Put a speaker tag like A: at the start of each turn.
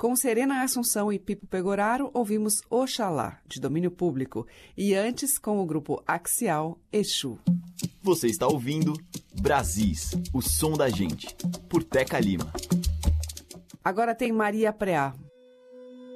A: Com Serena Assunção e Pipo Pegoraro, ouvimos Oxalá, de domínio público. E antes, com o grupo Axial, Exu.
B: Você está ouvindo Brasis, o som da gente, por Teca Lima.
A: Agora tem Maria Preá,